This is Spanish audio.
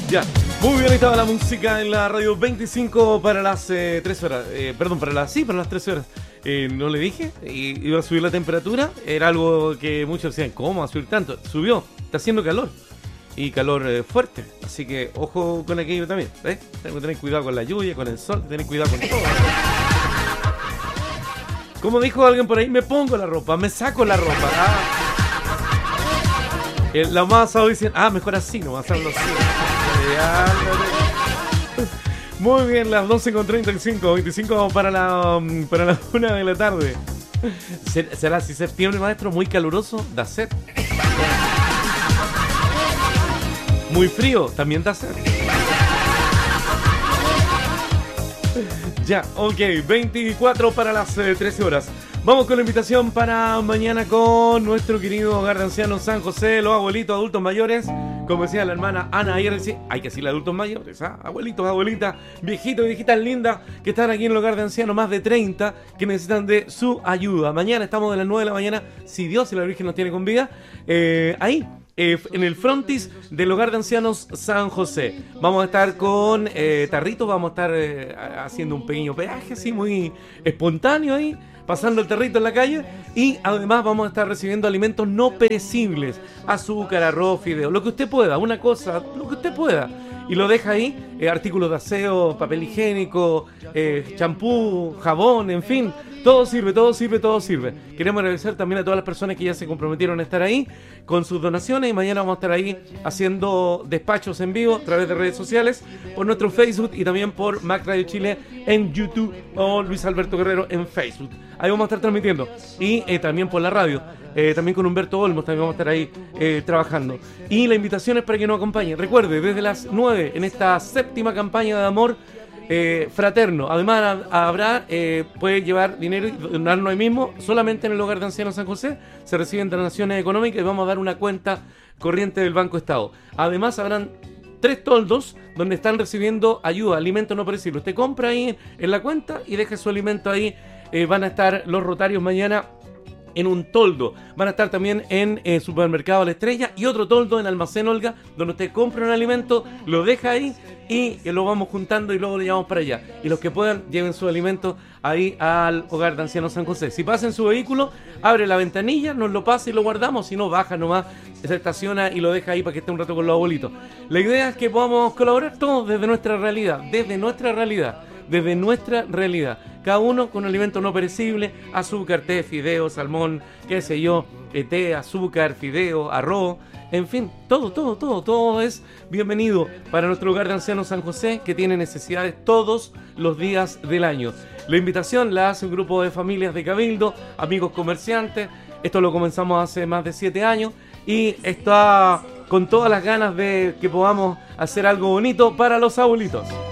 Ya, muy bien, ahí estaba la música en la radio 25 para las 3 horas. Para las 13 horas. No le dije, iba a subir la temperatura. Era algo que muchos decían, ¿cómo va a subir tanto? Subió, está haciendo calor. Y calor fuerte. Así que ojo con aquello también. ¿Ves? Tengo que tener cuidado con la lluvia, con el sol, tener cuidado con todo. Como dijo alguien por ahí, me pongo la ropa, me saco la ropa. La más asado dicen, mejor así, no vas a hacerlo así. Muy bien, las 12:35, 25 para la 1 de la tarde. ¿Será así septiembre, maestro? Muy caluroso, da sed. Muy frío, también da sed. Ya, ok, 24 para las 13 horas. Vamos con la invitación para mañana con nuestro querido hogar de ancianos San José, los abuelitos, adultos mayores. Como decía la hermana Ana ayer, hay que decirle adultos mayores, abuelitos, abuelitas, viejitos y viejitas lindas que están aquí en el hogar de ancianos, más de 30, que necesitan de su ayuda. Mañana estamos de las 9 de la mañana, si Dios y la Virgen nos tiene con vida, ahí. En el frontis del hogar de ancianos San José. Vamos a estar con tarritos, vamos a estar haciendo un pequeño peaje así muy espontáneo ahí, pasando el tarrito en la calle, y además vamos a estar recibiendo alimentos no perecibles, azúcar, arroz, fideo, lo que usted pueda, una cosa, lo que usted pueda. Y lo deja ahí, artículos de aseo, papel higiénico, champú, jabón, en fin. Todo sirve, todo sirve, todo sirve. Queremos agradecer también a todas las personas que ya se comprometieron a estar ahí con sus donaciones, y mañana vamos a estar ahí haciendo despachos en vivo a través de redes sociales, por nuestro Facebook y también por Mac Radio Chile en YouTube o Luis Alberto Guerrero en Facebook. Ahí vamos a estar transmitiendo. Y también por la radio. También con Humberto Olmos también vamos a estar ahí trabajando. Y la invitación es para que nos acompañen. Recuerde, desde las 9 en esta séptima campaña de amor fraterno. Además puede llevar dinero y donarnos ahí mismo. Solamente en el hogar de ancianos San José se reciben donaciones económicas y vamos a dar una cuenta corriente del Banco Estado. Además habrán 3 toldos donde están recibiendo ayuda, alimentos no perecibles. Usted compra ahí en la cuenta y deja su alimento ahí. Van a estar los rotarios mañana en un toldo. Van a estar también en Supermercado La Estrella y otro toldo en Almacén Olga, donde usted compra un alimento, lo deja ahí y lo vamos juntando y luego lo llevamos para allá. Y los que puedan, lleven su alimento ahí al hogar de ancianos San José. Si pasa en su vehículo, abre la ventanilla, nos lo pasa y lo guardamos. Si no, baja nomás, se estaciona y lo deja ahí para que esté un rato con los abuelitos. La idea es que podamos colaborar todos desde nuestra realidad, cada uno con un alimento no perecible, azúcar, té, fideo, salmón, qué sé yo, té, azúcar, fideo, arroz, en fin, todo es bienvenido para nuestro hogar de ancianos San José, que tiene necesidades todos los días del año. La invitación la hace un grupo de familias de Cabildo, amigos comerciantes. Esto lo comenzamos hace más de 7 años y está con todas las ganas de que podamos hacer algo bonito para los abuelitos.